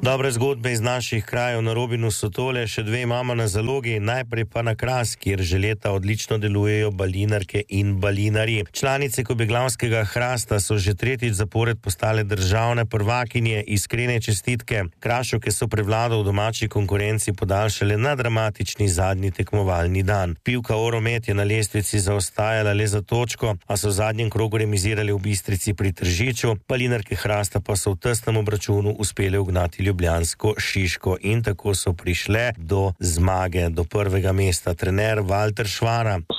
Dobre zgodbe iz naših krajev na Robinu so tole, še dve imamo na zalogi, najprej pa na Kras, kjer že leta odlično delujejo balinarke in balinari. Članice Kobeglavskega Hrasta so že tretjič zapored postale državne prvakinje, iskrene čestitke. Krašovke so prevlado v domači konkurenci podaljšale na dramatični zadnji tekmovalni dan. Pivka Oromet je na lestvici zaostajala le za točko, a so v zadnjem krogu remizirali v Bistrici pri Tržiču, balinarke Hrasta pa so v tesnem obračunu uspele ugnati ljubljansko Šiško in tako so prišle do zmage, do prvega mesta. Trener Valter Švara.